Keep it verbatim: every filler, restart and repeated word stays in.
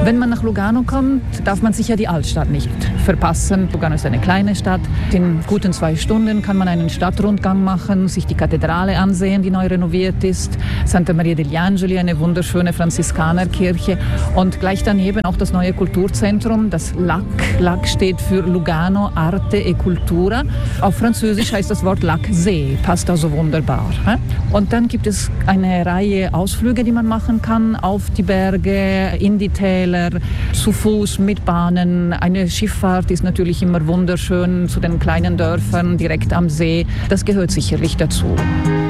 Wenn man nach Lugano kommt, darf man sicher die Altstadt nicht verpassen. Lugano ist eine kleine Stadt. In guten zwei Stunden kann man einen Stadtrundgang machen, sich die Kathedrale ansehen, die neu renoviert ist. Santa Maria degli Angeli, eine wunderschöne Franziskanerkirche. Und gleich daneben auch das neue Kulturzentrum, das L A C. L A C steht für Lugano Arte e Cultura. Auf Französisch heißt das Wort Lac See, passt also wunderbar. Und dann gibt es eine Reihe Ausflüge, die man machen kann, auf die Berge, in die Täler, zu Fuß, mit Bahnen. Eine Schifffahrt ist natürlich immer wunderschön zu den kleinen Dörfern direkt am See. Das gehört sicherlich dazu.